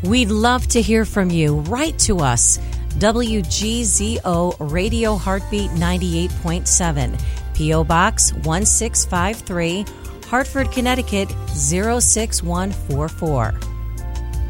We'd love to hear from you. Write to us. WGZO Radio Heartbeat 98.7, P.O. Box 1653, Hartford, Connecticut 06144.